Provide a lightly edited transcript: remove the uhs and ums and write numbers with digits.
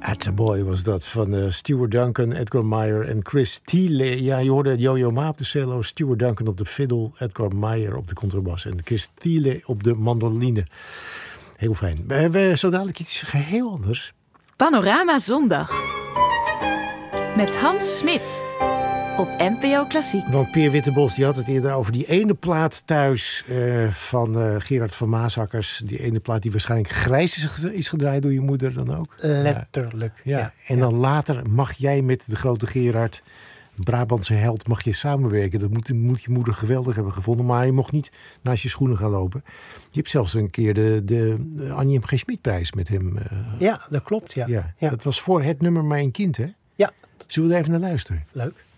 Attaboy was dat van Stuart Duncan, Edgar Meyer en Chris Thiele. Ja, je hoorde Yo-Yo Ma op de cello, Stuart Duncan op de fiddle, Edgar Meyer op de contrabas en Chris Thiele op de mandoline. Heel fijn. We hebben zo dadelijk iets geheel anders. Panorama Zondag met Hans Smit op NPO Klassiek. Want Peer Wittebos die had het eerder over die ene plaat thuis van Gerard van Maasakkers. Die ene plaat die waarschijnlijk grijs is gedraaid door je moeder dan ook. Letterlijk. Ja. En dan later mag jij met de grote Gerard, Brabantse held, mag je samenwerken. Dat moet je moeder geweldig hebben gevonden. Maar je mocht niet naast je schoenen gaan lopen. Je hebt zelfs een keer de Annie M. G. Schmidprijs met hem. Ja, dat klopt. Ja. Dat was voor het nummer Mijn Kind, hè? Ja. Zullen we er even naar luisteren? Leuk.